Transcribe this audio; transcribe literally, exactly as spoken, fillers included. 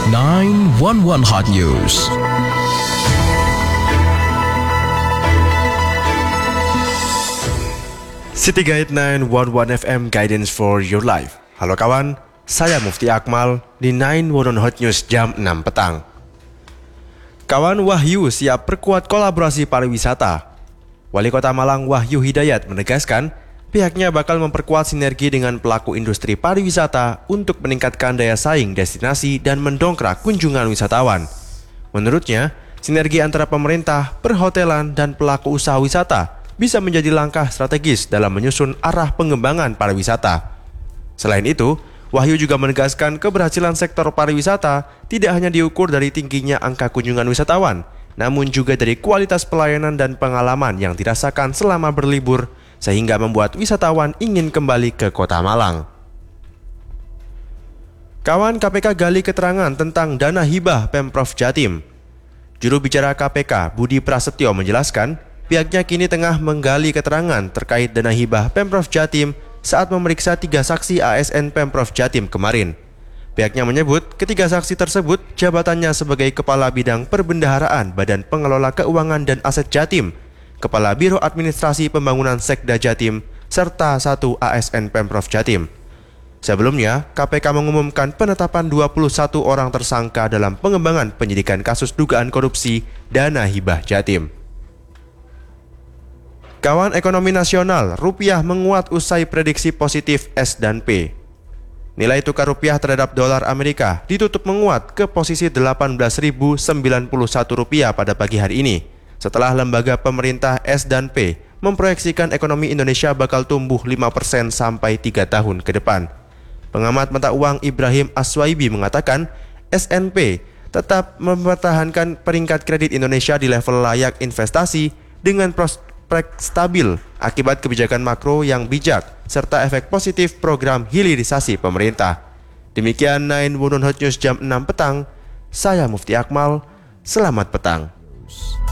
nine one one Hot News. City Guide nine one one F M Guidance for Your Life. Halo kawan, saya Mufti Akmal di nine one one Hot News jam enam petang. Kawan, Wahyu siap perkuat kolaborasi pariwisata. Wali Kota Malang Wahyu Hidayat menegaskan pihaknya bakal memperkuat sinergi dengan pelaku industri pariwisata untuk meningkatkan daya saing destinasi dan mendongkrak kunjungan wisatawan. Menurutnya, sinergi antara pemerintah, perhotelan, dan pelaku usaha wisata bisa menjadi langkah strategis dalam menyusun arah pengembangan pariwisata. Selain itu, Wahyu juga menegaskan keberhasilan sektor pariwisata tidak hanya diukur dari tingginya angka kunjungan wisatawan, namun juga dari kualitas pelayanan dan pengalaman yang dirasakan selama berlibur, sehingga membuat wisatawan ingin kembali ke Kota Malang. Kawan, K P K gali keterangan tentang dana hibah Pemprov Jatim. Juru bicara K P K Budi Prasetyo menjelaskan, pihaknya kini tengah menggali keterangan terkait dana hibah Pemprov Jatim saat memeriksa tiga saksi A S N Pemprov Jatim kemarin. Pihaknya menyebut ketiga saksi tersebut jabatannya sebagai Kepala Bidang Perbendaharaan Badan Pengelola Keuangan dan Aset Jatim, Kepala Biro Administrasi Pembangunan Sekda Jatim, serta satu A S N Pemprov Jatim. Sebelumnya, K P K mengumumkan penetapan dua puluh satu orang tersangka dalam pengembangan penyidikan kasus dugaan korupsi dana hibah Jatim. Kawan, ekonomi nasional, rupiah menguat usai prediksi positif S dan P. Nilai tukar rupiah terhadap dolar Amerika ditutup menguat ke posisi delapan belas ribu sembilan puluh satu rupiah pada pagi hari ini, setelah lembaga pemerintah S dan P memproyeksikan ekonomi Indonesia bakal tumbuh lima persen sampai tiga tahun ke depan. Pengamat mata uang Ibrahim Aswaibi mengatakan S and P tetap mempertahankan peringkat kredit Indonesia di level layak investasi dengan prospek stabil akibat kebijakan makro yang bijak serta efek positif program hilirisasi pemerintah. Demikian nine one one Hot News jam enam petang. Saya Mufti Akmal. Selamat petang.